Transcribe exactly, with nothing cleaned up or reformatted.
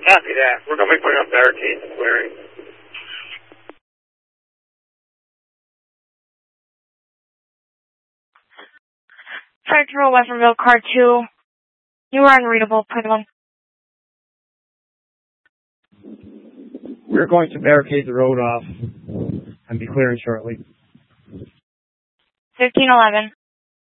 Copy that. We're going to be putting up barricades and clearing. Central Westerville, car two. You are unreadable, put them. We're going to barricade the road off and be clearing shortly. fifteen eleven.